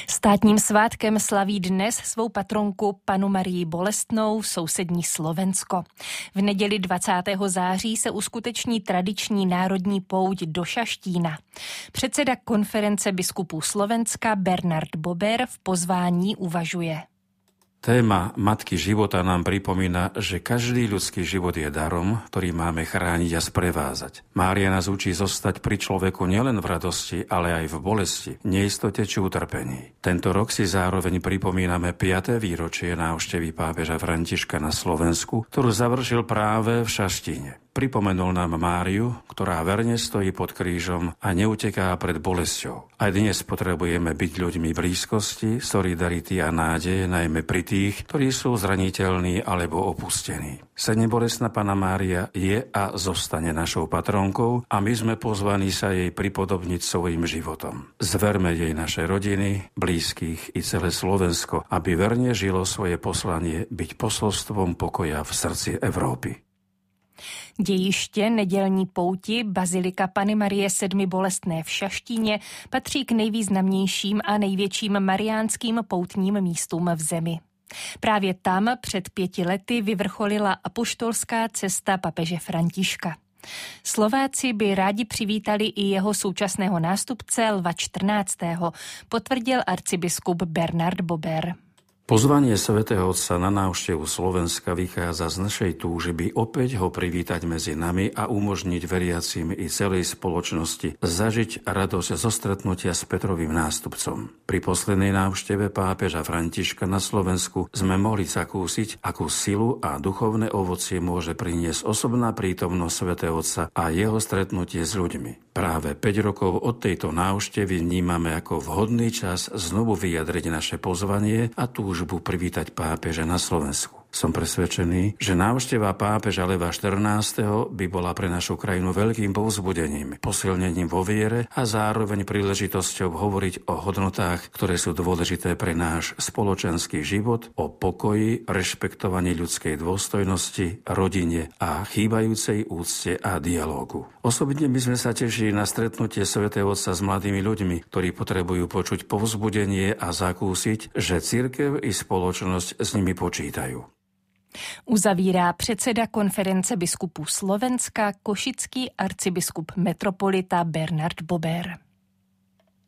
Státním svátkem slaví dnes svou patronku Pannu Marii Bolestnou sousední Slovensko. V neděli 20. září se uskuteční tradiční národní pouť do Šaštína. Předseda konference biskupů Slovenska Bernard Bober v pozvání uvažuje. Téma Matky života nám pripomína, že každý ľudský život je darom, ktorý máme chrániť a sprevázať. Mária nás učí zostať pri človeku nielen v radosti, ale aj v bolesti, neistote či utrpení. Tento rok si zároveň pripomíname 5. výročie návštevy pápeža Františka na Slovensku, ktorú završil práve v Šaštíne. Pripomenul nám Máriu, ktorá verne stojí pod krížom a neuteká pred bolesťou. Aj dnes potrebujeme byť ľuďmi blízkosti, solidarity a nádeje, najmä pri tých, ktorí sú zraniteľní alebo opustení. Sedembolestná Panna Mária je a zostane našou patronkou a my sme pozvaní sa jej pripodobniť svojim životom. Zverme jej naše rodiny, blízkych i celé Slovensko, aby verne žilo svoje poslanie byť posolstvom pokoja v srdci Európy. Dějiště nedělní pouti Bazilika Panny Marie Sedmibolestné v Šaštíně patří k nejvýznamnějším a největším mariánským poutním místům v zemi. Právě tam před 5 lety vyvrcholila apoštolská cesta papeže Františka. Slováci by rádi přivítali i jeho současného nástupce Lva XIV., potvrdil arcibiskup Bernard Bober. Pozvanie svätého Otca na návštevu Slovenska vychádza z našej túžby opäť ho privítať medzi nami a umožniť veriacim i celej spoločnosti zažiť radosť zo stretnutia s Petrovým nástupcom. Pri poslednej návšteve pápeža Františka na Slovensku sme mohli zakúsiť, akú silu a duchovné ovocie môže priniesť osobná prítomnosť svätého Otca a jeho stretnutie s ľuďmi. Práve 5 rokov od tejto návštevy vnímame ako vhodný čas znovu vyjadriť naše pozvanie a túžbu privítať pápeža na Slovensku. Som presvedčený, že návšteva pápeža Leva XIV. By bola pre našu krajinu veľkým povzbudením, posilnením vo viere a zároveň príležitosťou hovoriť o hodnotách, ktoré sú dôležité pre náš spoločenský život, o pokoji, rešpektovaní ľudskej dôstojnosti, rodine a chýbajúcej úcte a dialógu. Osobne by sme sa tešili na stretnutie svätého Otca s mladými ľuďmi, ktorí potrebujú počuť povzbudenie a zakúsiť, že cirkev i spoločnosť s nimi počítajú. Uzavírá předseda konference biskupů Slovenska košický arcibiskup metropolita Bernard Bober.